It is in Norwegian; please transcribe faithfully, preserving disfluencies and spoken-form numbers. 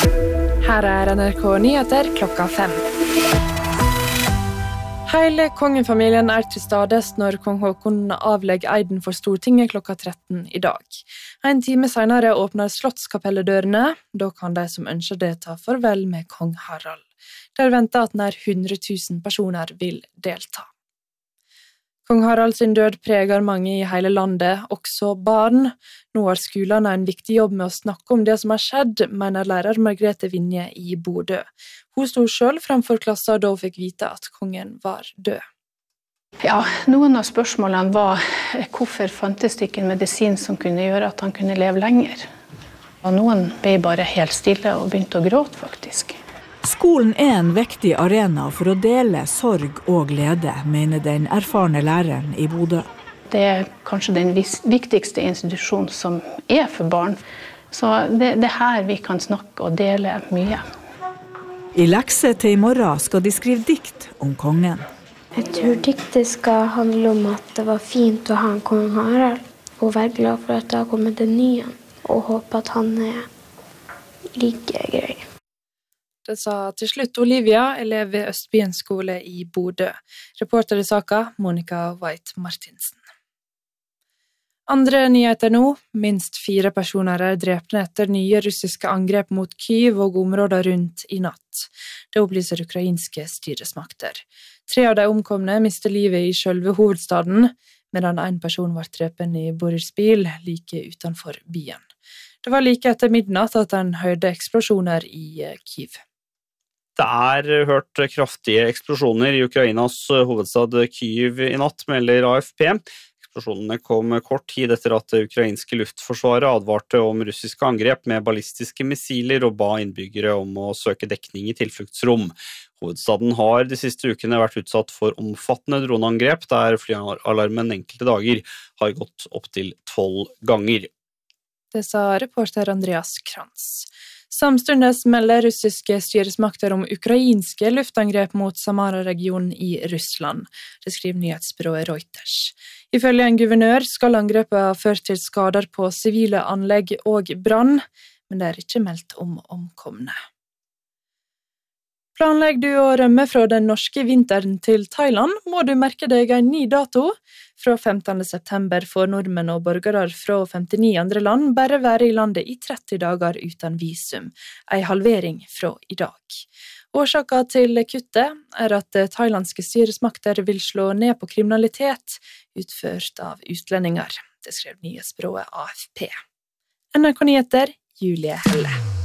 Her er N R K Nyheter klokka fem. Hele kongefamilien er til stades når kong Haakon avlegger eiden for Stortinget klokka tretten i dag. En time senere åpner slottskapelledørene. Da kan de som ønsker det ta farvel med kong Harald. Der venter at nær hundre tusen personer vil delta. Kong Harald sin død preger mange i hele landet, også barn. Nå har skolene en viktig jobb med å snakke om det som har skjedd, mener lærer Margrethe Vinje i Bodø. Hun sto selv framfor klassen da hun fikk vite at kongen var død. Ja, noen av spørsmålene var hvorfor fantes det ikke en medisin som kunne gjøre at han kunne leve lenger. Og noen ble bare helt stille og begynte å gråte faktisk. Skolen er en viktig arena for å dele sorg og glede, mener den erfarne læreren i Bodø. Det er kanskje den viktigste institusjonen som er for barn. Så det, det er her vi kan snakke og dele mye. I lekse til i morgen skal de skrive dikt om kongen. Jeg tror diktet skal handle om at det var fint å ha en kong Harald, og være glad for at det har kommet en ny, og håpe at han er like grei. Det sa til slutt Olivia, elev ved Østbyen skole i Bodø. Reporter i saka, Monica White-Martinsen. Andre nyheter nå. Minst fire personer er drepne etter nye russiske angrep mot Kyiv og områder rundt i natt. Det opplyser ukrainske styresmakter. Tre av de omkomne mistet livet i selve hovedstaden, medan en person var drepen i Boryspil, like utenfor byen. Det var like etter midnatt at en hørte eksplosjoner i Kyiv. Det er hørt kraftige eksplosjoner i Ukrainas hovedstad Kyiv i natt, melder A F P. Eksplosjonene kom kort tid etter at det ukrainske luftforsvaret advarte om russiske angrep med ballistiske missiler og ba innbyggere om å søke dekning i tilfluktsrom. Hovedstaden har de siste ukene vært utsatt for omfattende droneangrep, der flyalarmen enkelte dager har gått opp til tolv ganger. Det sa reporter Andreas Krantz. Samstundes melder russiske styresmakter om ukrainske luftangrep mot Samara-regionen i Russland. Det skriver nyhetsbyrået Reuters. Ifølge en guvernør skal angrepet ha ført til skader på sivile anlegg og brann, men det er ikke meldt om omkomne. Planlegger du å rømme fra den norske vinteren til Thailand, må du merke deg en ny dato. Fra femtende september får nordmenn og borgere fra femtini andre land bare være i landet i tretti dager uten visum, en halvering fra i dag. Årsaken til kuttet er at thailandske styresmakter vil slå ned på kriminalitet utført av utlendinger. Det skrev nyhetsbyrået A F P. N R K Nyheter, Julie Helle.